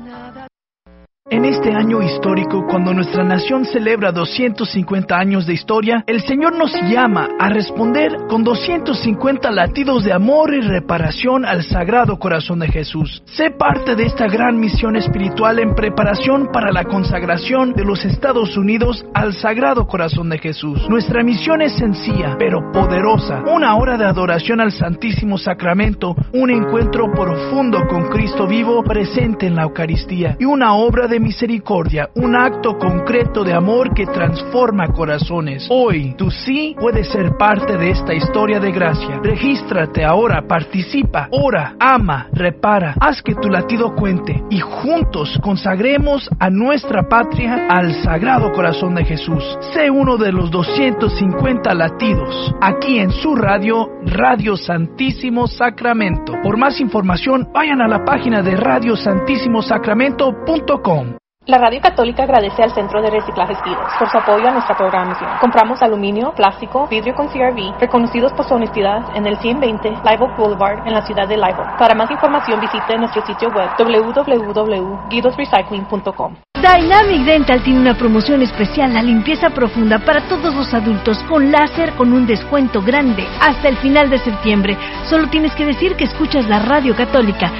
En este año histórico, cuando nuestra nación celebra 250 años de historia, el Señor nos llama a responder con 250 latidos de amor y reparación al Sagrado Corazón de Jesús. Sé parte de esta gran misión espiritual en preparación para la consagración de los Estados Unidos al Sagrado Corazón de Jesús. Nuestra misión es sencilla, pero poderosa. Una hora de adoración al Santísimo Sacramento, un encuentro profundo con Cristo vivo presente en la Eucaristía y una obra de misericordia, un acto concreto de amor que transforma corazones. Hoy, tú sí puedes ser parte de esta historia de gracia. Regístrate ahora, participa, ora, ama, repara, haz que tu latido cuente y juntos consagremos a nuestra patria al Sagrado Corazón de Jesús. Sé uno de los 250 latidos, aquí en su radio, Radio Santísimo Sacramento. Por más información, vayan a la página de radiosantissimosacramento.com. La Radio Católica agradece al Centro de Reciclaje Estilos por su apoyo a nuestra programación. Compramos aluminio, plástico, vidrio con CRV, reconocidos por su honestidad en el 120 Live Oak Boulevard en la ciudad de Live Oak. Para más información visite nuestro sitio web www.guidosrecycling.com. Dynamic Dental tiene una promoción especial, la limpieza profunda para todos los adultos con láser con un descuento grande hasta el final de septiembre. Solo tienes que decir que escuchas la Radio Católica.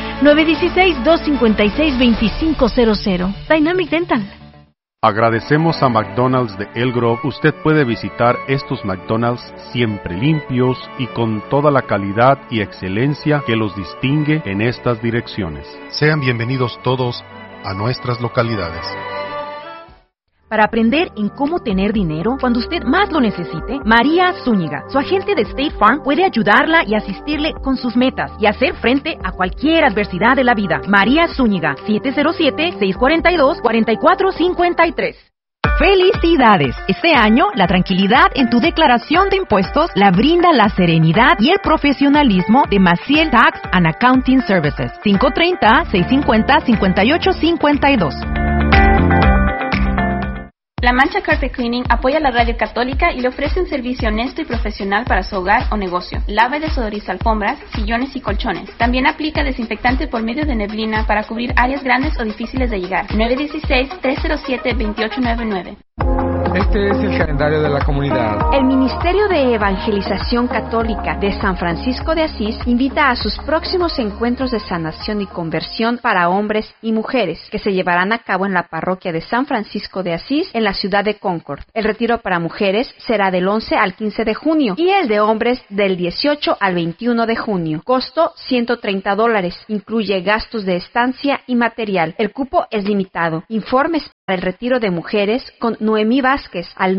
916-256-2500. Dynamic Dental. Agradecemos a McDonald's de El Grove. Usted puede visitar estos McDonald's siempre limpios y con toda la calidad y excelencia que los distingue en estas direcciones. Sean bienvenidos todos a nuestras localidades. Para aprender en cómo tener dinero cuando usted más lo necesite, María Zúñiga, su agente de State Farm, puede ayudarla y asistirle con sus metas y hacer frente a cualquier adversidad de la vida. María Zúñiga, 707-642-4453. ¡Felicidades! Este año, la tranquilidad en tu declaración de impuestos la brinda la serenidad y el profesionalismo de Maciel Tax and Accounting Services. 530-650-5852. La Mancha Carpet Cleaning apoya la Radio Católica y le ofrece un servicio honesto y profesional para su hogar o negocio. Lava y desodoriza alfombras, sillones y colchones. También aplica desinfectante por medio de neblina para cubrir áreas grandes o difíciles de llegar. 916-307-2899. Este es el calendario de la comunidad. El Ministerio de Evangelización Católica de San Francisco de Asís invita a sus próximos encuentros de sanación y conversión para hombres y mujeres, que se llevarán a cabo en la parroquia de San Francisco de Asís, en la ciudad de Concord. El retiro para mujeres será del 11 al 15 de junio y el de hombres del 18 al 21 de junio. Costo $130. Incluye gastos de estancia y material. El cupo es limitado. Informes para el retiro de mujeres con Noemí Vázquez al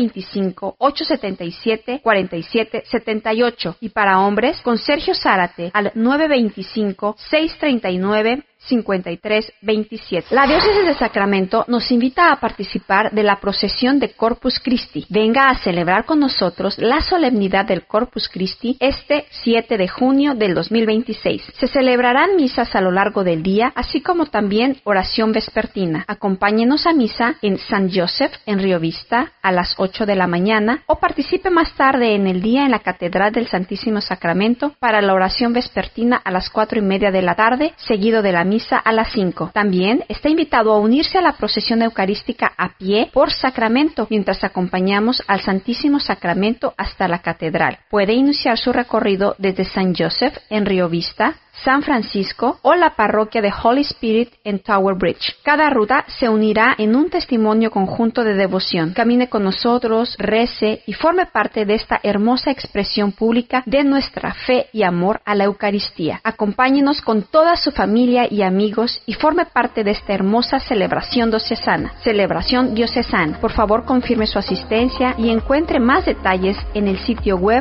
925-877-4778 y para hombres con Sergio Zárate al 925-639-5327. La Diócesis de Sacramento nos invita a participar de la procesión de Corpus Christi. Venga a celebrar con nosotros la solemnidad del Corpus Christi este 7 de junio del 2026. Se celebrarán misas a lo largo del día, así como también oración vespertina. Acompáñenos a misa en San Joseph, en Río Vista, a las 8 de la mañana, o participe más tarde en el día en la Catedral del Santísimo Sacramento para la oración vespertina a las 4:30 de la tarde, seguido de la misa a las 5. También está invitado a unirse a la procesión eucarística a pie por Sacramento, mientras acompañamos al Santísimo Sacramento hasta la Catedral. Puede iniciar su recorrido desde San Joseph, en Río Vista, San Francisco o la parroquia de Holy Spirit en Tower Bridge. Cada ruta se unirá en un testimonio conjunto de devoción. Camine con nosotros, rece y forme parte de esta hermosa expresión pública de nuestra fe y amor a la Eucaristía. Acompáñenos con toda su familia y amigos y forme parte de esta hermosa celebración diocesana. Por favor, confirme su asistencia y encuentre más detalles en el sitio web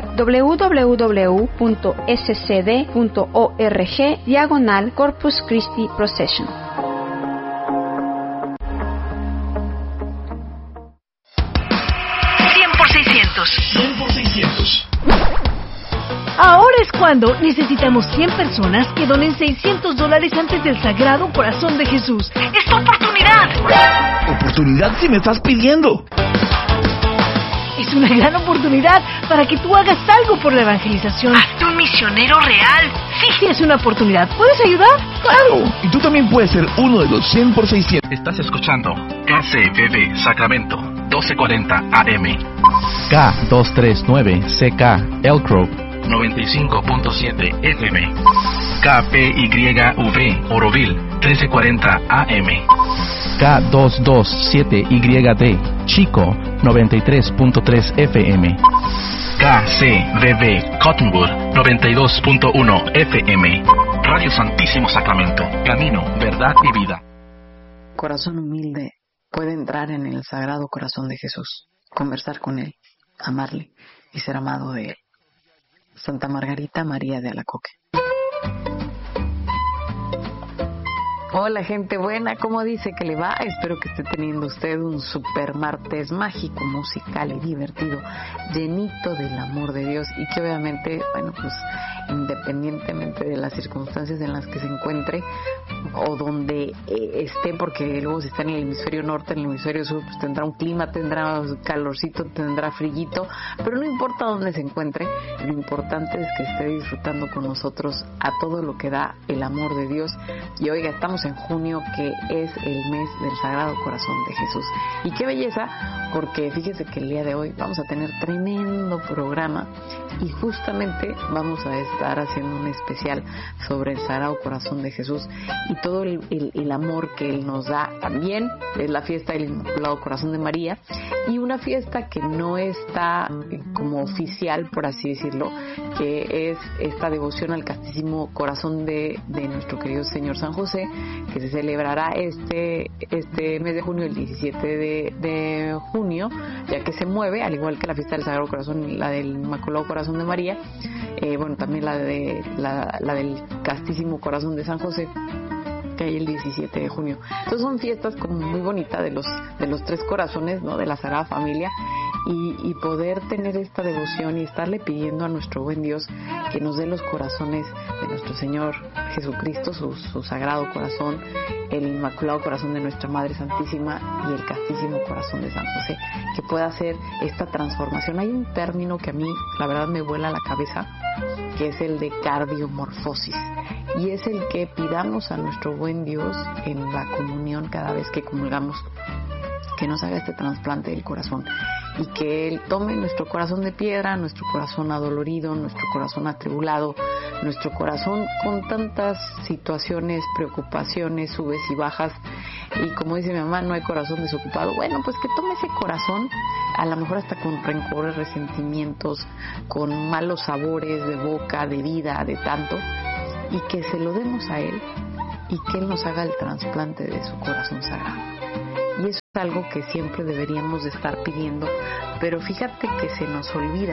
www.scd.org/Corpus Christi Procession. Ahora es cuando necesitamos 100 personas que donen $600 antes del Sagrado Corazón de Jesús. ¡Es tu oportunidad! ¿Oportunidad si me estás pidiendo? Es una gran oportunidad para que tú hagas algo por la evangelización. ¡Hazte un misionero real! Sí, es una oportunidad. ¿Puedes ayudar? ¡Claro! Y tú también puedes ser uno de los 100 por 600. Estás escuchando KCBB Sacramento, 1240 AM. K239CK Elk Grove, 95.7 FM. KPYV Oroville, 1340 AM. K227YD Chico, 93.3 FM. KCBB Cottonwood, 92.1 FM. Radio Santísimo Sacramento, camino, verdad y vida. Corazón humilde puede entrar en el Sagrado Corazón de Jesús, conversar con Él, amarle y ser amado de Él. Santa Margarita María de Alacoque. Hola gente buena, ¿cómo dice que le va? Espero que esté teniendo usted un super martes mágico, musical y divertido, llenito del amor de Dios y que obviamente, bueno, pues independientemente de las circunstancias en las que se encuentre o donde esté, porque luego si está en el hemisferio norte, en el hemisferio sur, pues tendrá un clima, tendrá calorcito, tendrá frillito, pero no importa dónde se encuentre, lo importante es que esté disfrutando con nosotros a todo lo que da el amor de Dios. Y oiga, estamos en junio, que es el mes del Sagrado Corazón de Jesús. Y qué belleza, porque fíjese que el día de hoy vamos a tener tremendo programa y justamente vamos a estar haciendo un especial sobre el Sagrado Corazón de Jesús y todo el amor que Él nos da. También es la fiesta del Inmaculado Corazón de María, y una fiesta que no está como oficial, por así decirlo, que es esta devoción al Castísimo Corazón de nuestro querido Señor San José, que se celebrará este mes de junio, el 17 de junio, ya que se mueve, al igual que la fiesta del Sagrado Corazón, la del Inmaculado Corazón de María, bueno, también la del Castísimo Corazón de San José, que hay el 17 de junio. Entonces son fiestas como muy bonitas de los tres corazones, ¿no? De la Sagrada Familia, y poder tener esta devoción y estarle pidiendo a nuestro buen Dios que nos dé los corazones de nuestro Señor Jesucristo, su Sagrado Corazón, el Inmaculado Corazón de nuestra Madre Santísima y el Castísimo Corazón de San José, que pueda hacer esta transformación. Hay un término que a mí la verdad me vuela la cabeza, que es el de cardiomorfosis, y es el que pidamos a nuestro buen Dios en la comunión cada vez que comulgamos, que nos haga este trasplante del corazón y que Él tome nuestro corazón de piedra, nuestro corazón adolorido, nuestro corazón atribulado, nuestro corazón con tantas situaciones, preocupaciones, subes y bajas, y como dice mi mamá, no hay corazón desocupado. Bueno, pues que tome ese corazón, a lo mejor hasta con rencores, resentimientos, con malos sabores de boca, de vida, de tanto, y que se lo demos a Él y que Él nos haga el trasplante de su corazón sagrado. Y eso es algo que siempre deberíamos de estar pidiendo, pero fíjate que se nos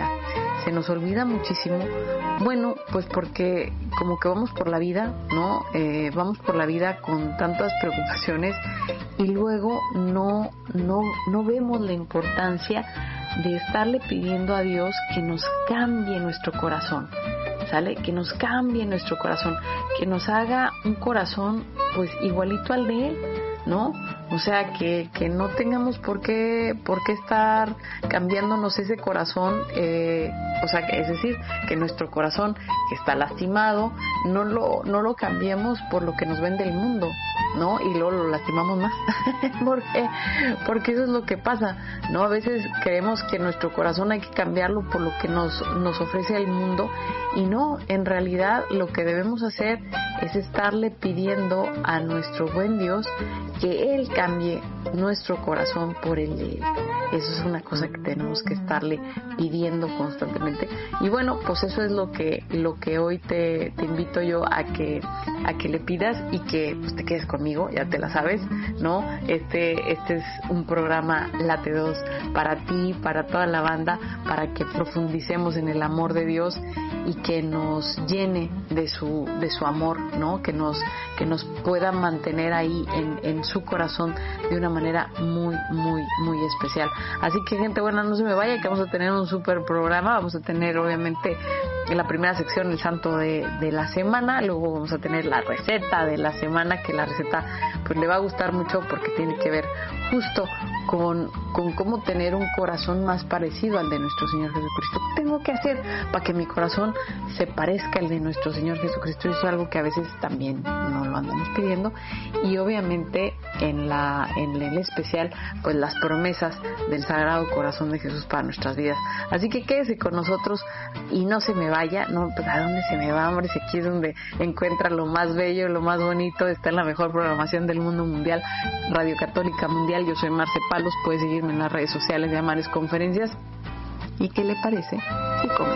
olvida muchísimo. Bueno, pues porque como que vamos por la vida, ¿no? Vamos por la vida con tantas preocupaciones y luego no vemos la importancia de estarle pidiendo a Dios que nos cambie nuestro corazón, ¿sale? Que nos cambie nuestro corazón, que nos haga un corazón pues igualito al de Él, ¿no? O sea, que no tengamos por qué estar cambiándonos ese corazón, o sea, es decir, que nuestro corazón que está lastimado no lo cambiemos por lo que nos vende el mundo, ¿no? Y luego lo lastimamos más. Porque eso es lo que pasa, ¿no? A veces creemos que nuestro corazón hay que cambiarlo por lo que nos ofrece el mundo, y no, en realidad lo que debemos hacer es estarle pidiendo a nuestro buen Dios que Él cambie nuestro corazón por el de Él. Eso es una cosa que tenemos que estarle pidiendo constantemente. Y bueno, pues eso es lo que hoy te invito yo a que le pidas y que pues te quedes conmigo, ya te la sabes, ¿no? Este es un programa Late 2 para ti, para toda la banda, para que profundicemos en el amor de Dios y que nos llene de su amor, ¿no? Que nos pueda mantener ahí en su corazón de una manera muy, muy, muy especial. Así que gente buena, no se me vaya, que vamos a tener un super programa. Vamos a tener obviamente en la primera sección el santo de la semana, luego vamos a tener la receta de la semana, que la receta pues le va a gustar mucho porque tiene que ver justo con cómo tener un corazón más parecido al de nuestro Señor Jesucristo. ¿Qué tengo que hacer para que mi corazón se parezca al de nuestro Señor Jesucristo? Eso es algo que a veces también no lo andamos pidiendo. Y obviamente en el especial, pues las promesas del Sagrado Corazón de Jesús para nuestras vidas. Así que quédese con nosotros y no se me vaya. No, pues ¿a dónde se me va, hombre? Si aquí es donde encuentra lo más bello, lo más bonito, está en la mejor programación del mundo mundial, Radio Católica Mundial. Yo soy Marce Palos, puede seguirme en las redes sociales de Amares Conferencias. ¿Y qué le parece? Sí,